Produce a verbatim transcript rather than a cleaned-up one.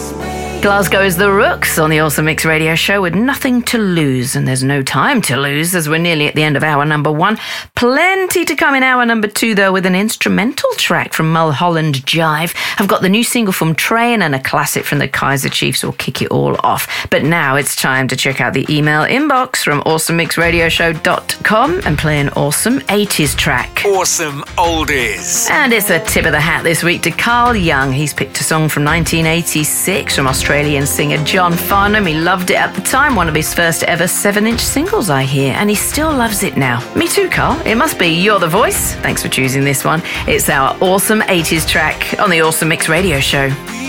Glasgow is the Rooks on the Awesome Mix Radio Show with Nothing to Lose, and there's no time to lose as we're nearly at the end of hour number one. Plenty to come in hour number two, though, with an instrumental track from Mulholland Jive. I've got the new single from Train and a classic from the Kaiser Chiefs will kick it all off. But now it's time to check out the email inbox from awesome mix radio show dot com and play an awesome eighties track. Awesome Oldies. And it's a tip of the hat this week to Carl Young. He's picked a song from nineteen eighty-six from Australia. Australian singer John Farnham. He loved it at the time, one of his first ever seven-inch singles, I hear, and he still loves it now. Me too, Carl. It must be You're the Voice. Thanks for choosing this one. It's our awesome eighties track on the Awesome Mix Radio Show.